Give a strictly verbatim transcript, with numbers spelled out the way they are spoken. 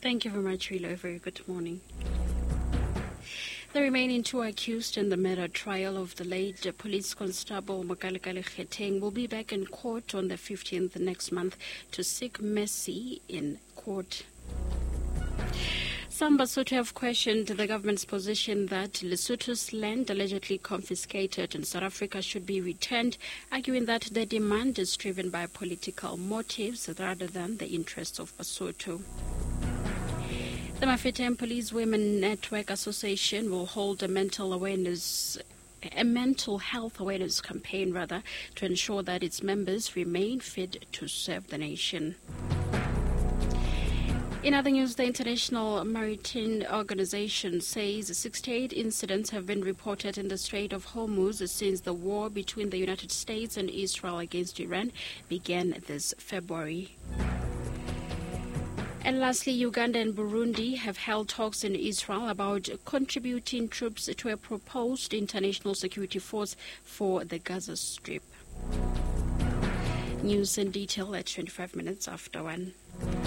Thank you very much, Rilo. Very good morning. The remaining two accused in the murder trial of the late police constable Mokalekale Kgeteng will be back in court on the fifteenth next month to seek mercy in court. Some Basotho have questioned the government's position that Lesotho's land allegedly confiscated in South Africa should be returned, arguing that the demand is driven by political motives rather than the interests of Basotho. The Mafeking Police Women Network Association will hold a mental awareness, a mental health awareness campaign rather, to ensure that its members remain fit to serve the nation. In other news, the International Maritime Organization says sixty-eight incidents have been reported in the Strait of Hormuz since the war between the United States and Israel against Iran began this February. And lastly, Uganda and Burundi have held talks in Israel about contributing troops to a proposed international security force for the Gaza Strip. News in detail at twenty-five minutes after one.